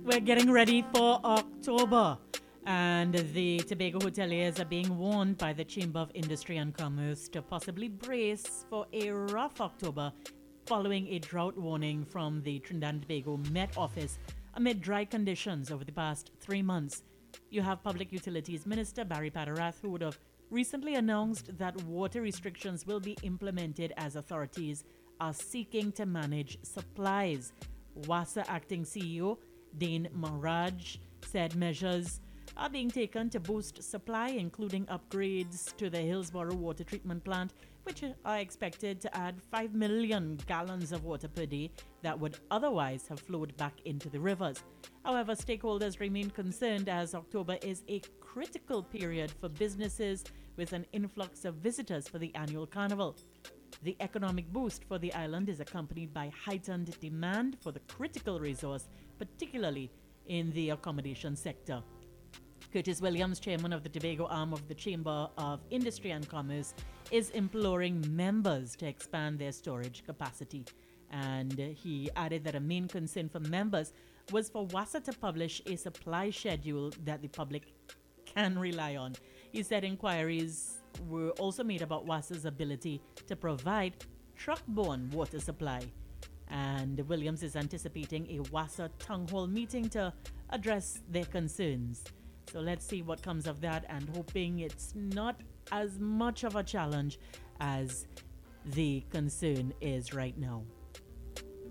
We're getting ready for October, and the Tobago hoteliers are being warned by the Chamber of Industry and Commerce to possibly brace for a rough October following a drought warning from the Trinidad and Tobago Met Office amid dry conditions over the past 3 months. You have Public Utilities Minister Barry Padarath, who would have recently announced that water restrictions will be implemented as authorities are seeking to manage supplies. WASA acting CEO Dane Maharaj said measures are being taken to boost supply, including upgrades to the Hillsborough water treatment plant, which are expected to add 5 million gallons of water per day that would otherwise have flowed back into the rivers. However, stakeholders remain concerned as October is a critical period for businesses with an influx of visitors for the annual carnival. The economic boost for the island is accompanied by heightened demand for the critical resource, particularly in the accommodation sector. Curtis Williams, chairman of the Tobago arm of the Chamber of Industry and Commerce, is imploring members to expand their storage capacity. And he added that a main concern for members was for WASA to publish a supply schedule that the public can rely on. He said inquiries were also made about WASA's ability to provide truck-borne water supply. And Williams is anticipating a WASA town hall meeting to address their concerns. So let's see what comes of that, and hoping it's not as much of a challenge as the concern is right now.